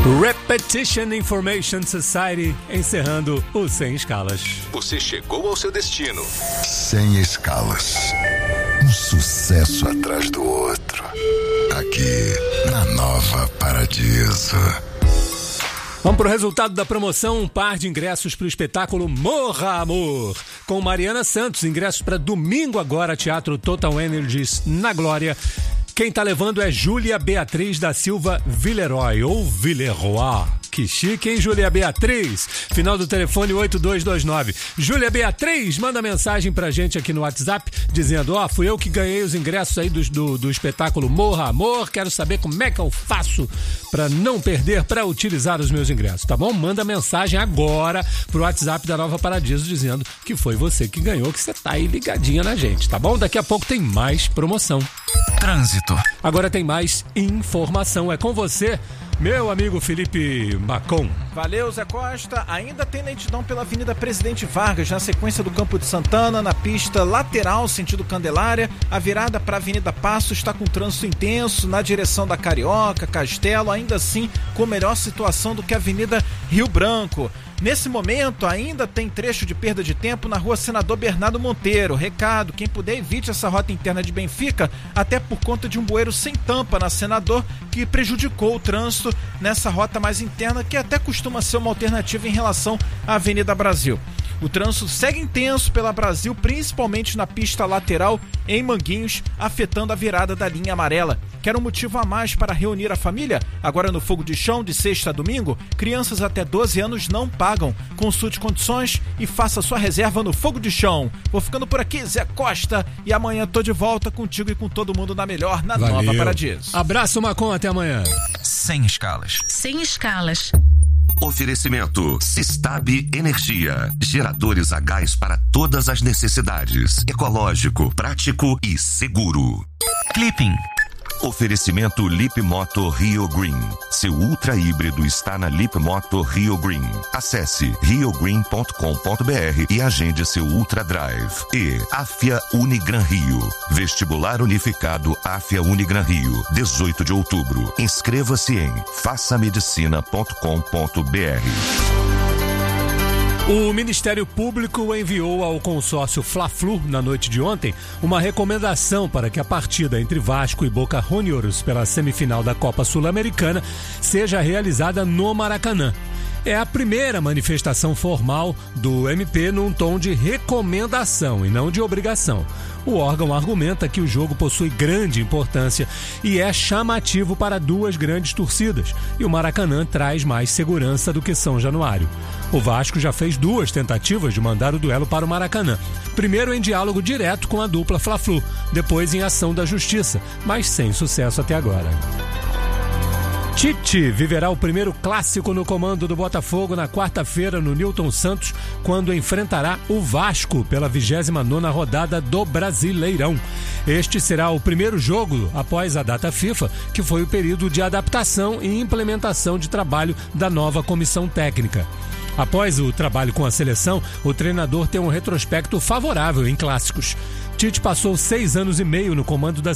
Repetition Information Society, encerrando o Sem Escalas. Você chegou ao seu destino. Sem escalas. Um sucesso atrás do outro. Aqui, na Nova Paradiso. Vamos pro resultado da promoção, um par de ingressos para o espetáculo Morra Amor, com Mariana Santos, ingressos para domingo agora, Teatro Total Energies na Glória. Quem tá levando é Júlia Beatriz da Silva Villeroy, ou Villeroy. Que chique, hein, Júlia Beatriz? Final do telefone 8229. Júlia Beatriz, manda mensagem pra gente aqui no WhatsApp, dizendo, fui eu que ganhei os ingressos aí do espetáculo Morra Amor, quero saber como é que eu faço pra não perder, pra utilizar os meus ingressos, tá bom? Manda mensagem agora pro WhatsApp da Nova Paradiso, dizendo que foi você que ganhou, que você tá aí ligadinha na gente, tá bom? Daqui a pouco tem mais promoção. Trânsito. Agora tem mais informação, é com você, meu amigo Felipe Macon. Valeu, Zé Costa. Ainda tem lentidão pela Avenida Presidente Vargas, na sequência do Campo de Santana, na pista lateral, sentido Candelária. A virada para a Avenida Passo está com trânsito intenso na direção da Carioca, Castelo, ainda assim com melhor situação do que a Avenida Rio Branco. Nesse momento, ainda tem trecho de perda de tempo na rua Senador Bernardo Monteiro. Recado, quem puder evite essa rota interna de Benfica, até por conta de um bueiro sem tampa na Senador, que prejudicou o trânsito nessa rota mais interna, que até costuma ser uma alternativa em relação à Avenida Brasil. O trânsito segue intenso pela Brasil, principalmente na pista lateral em Manguinhos, afetando a virada da linha amarela. Quer um motivo a mais para reunir a família? Agora no Fogo de Chão, de sexta a domingo, crianças até 12 anos não pagam. Consulte condições e faça sua reserva no Fogo de Chão. Vou ficando por aqui, Zé Costa, e amanhã tô de volta contigo e com todo mundo na melhor, na Valeu. Nova Paradiso. Abraço, Macon, até amanhã. Sem escalas. Sem escalas. Oferecimento Sistab Energia. Geradores a gás para todas as necessidades. Ecológico, prático e seguro. Clipping. Oferecimento Lip Moto Rio Green. Seu ultra híbrido está na Lip Moto Rio Green. Acesse riogreen.com.br e agende seu Ultra Drive. E Afia Unigran Rio. Vestibular Unificado Afia Unigran Rio. 18 de outubro. Inscreva-se em façamedicina.com.br. O Ministério Público enviou ao consórcio Fla-Flu, na noite de ontem, uma recomendação para que a partida entre Vasco e Boca Juniors pela semifinal da Copa Sul-Americana seja realizada no Maracanã. É a primeira manifestação formal do MP num tom de recomendação e não de obrigação. O órgão argumenta que o jogo possui grande importância e é chamativo para duas grandes torcidas, e o Maracanã traz mais segurança do que São Januário. O Vasco já fez duas tentativas de mandar o duelo para o Maracanã. Primeiro em diálogo direto com a dupla Fla-Flu, depois em ação da justiça, mas sem sucesso até agora. Tite viverá o primeiro clássico no comando do Botafogo na quarta-feira no Newton Santos, quando enfrentará o Vasco pela 29ª rodada do Brasileirão. Este será o primeiro jogo após a data FIFA, que foi o período de adaptação e implementação de trabalho da nova comissão técnica. Após o trabalho com a seleção, o treinador tem um retrospecto favorável em clássicos. Tite passou 6 anos e meio no comando da